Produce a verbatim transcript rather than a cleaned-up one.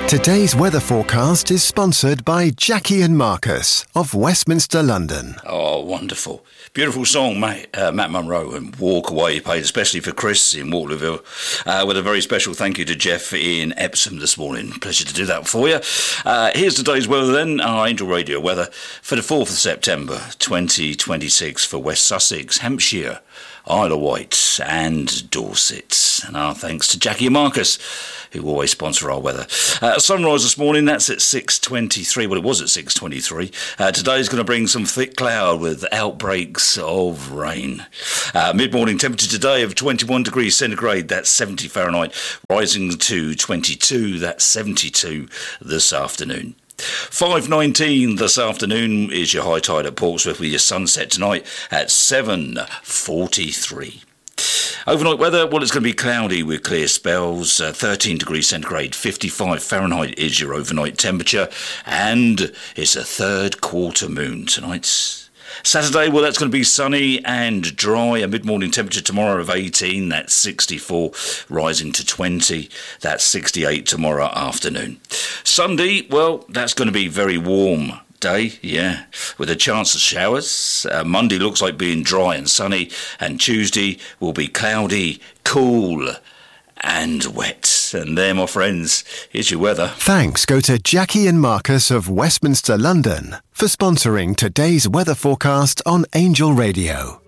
Today's weather forecast is sponsored by Jackie and Marcus of Westminster, London. Oh, wonderful. Beautiful song, mate. Uh, Matt Monro and Walk Away, played especially for Chris in Waterville, uh, with a very special thank you to Jeff in Epsom this morning. Pleasure to do that for you. Uh, here's today's weather then, our Angel Radio weather for the fourth of September twenty twenty-six for West Sussex, Hampshire, Isle of Wight and Dorset. And our thanks to Jackie and Marcus, who always sponsor our weather. Uh, sunrise this morning, that's at six twenty-three. Well, it was at six twenty-three. Uh, today's going to bring some thick cloud with outbreaks of rain. Uh, mid-morning temperature today of twenty-one degrees centigrade, that's seventy Fahrenheit, rising to twenty-two, that's seventy-two this afternoon. five nineteen this afternoon is your high tide at Portsmouth with your sunset tonight at seven forty-three. Overnight weather, well, it's going to be cloudy with clear spells. Uh, thirteen degrees centigrade, fifty-five Fahrenheit is your overnight temperature, and it's a third quarter moon tonight. Saturday, well, that's going to be sunny and dry. A mid-morning temperature tomorrow of eighteen, that's sixty-four, rising to twenty, that's sixty-eight tomorrow afternoon. Sunday, well, that's going to be very warm day, yeah, with a chance of showers. Uh, Monday looks like being dry and sunny, and Tuesday will be cloudy, cool and wet. And there, my friends, is your weather. Thanks go to Jackie and Marcus of Westminster, London for sponsoring today's weather forecast on Angel Radio.